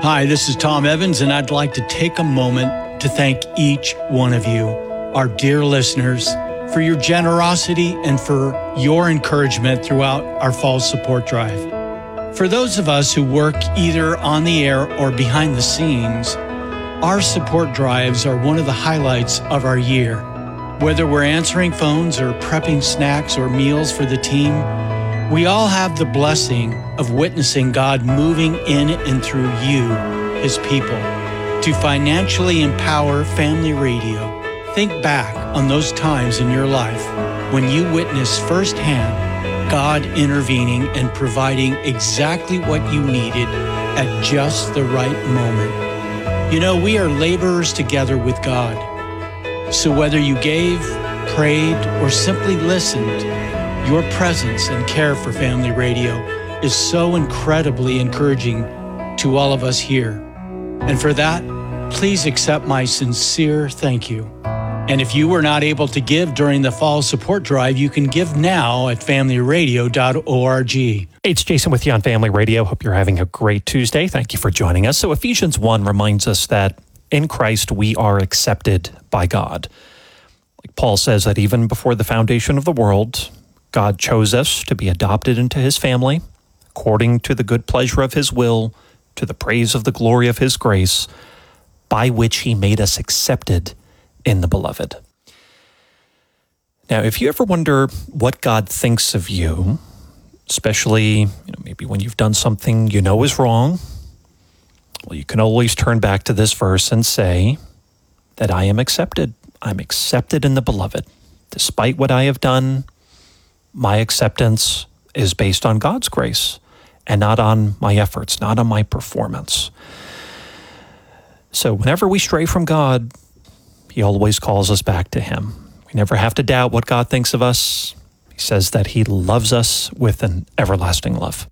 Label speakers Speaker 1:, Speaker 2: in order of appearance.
Speaker 1: Hi, this is Tom Evans, and I'd like to take a moment to thank each one of you, our dear listeners, for your generosity and for your encouragement throughout our fall support drive. For those of us who work either on the air or behind the scenes, our support drives are one of the highlights of our year. Whether we're answering phones or prepping snacks or meals for the team, we all have the blessing of witnessing God moving in and through you, His people, to financially empower Family Radio. Think back on those times in your life when you witnessed firsthand God intervening and providing exactly what you needed at just the right moment. You know, we are laborers together with God. So whether you gave, prayed, or simply listened, your presence and care for Family Radio is so incredibly encouraging to all of us here. And for that, please accept my sincere thank you. And if you were not able to give during the fall support drive, you can give now at familyradio.org.
Speaker 2: Hey, it's Jason with you on Family Radio. Hope you're having a great Tuesday. Thank you for joining us. So Ephesians 1 reminds us that in Christ we are accepted by God. Like Paul says that even before the foundation of the world, God chose us to be adopted into His family, according to the good pleasure of His will, to the praise of the glory of His grace, by which He made us accepted in the Beloved. Now, if you ever wonder what God thinks of you, especially maybe when you've done something you know is wrong, well, you can always turn back to this verse and say that I am accepted. I'm accepted in the Beloved. Despite what I have done, my acceptance is based on God's grace and not on my efforts, not on my performance. So whenever we stray from God, He always calls us back to Him. We never have to doubt what God thinks of us. He says that He loves us with an everlasting love.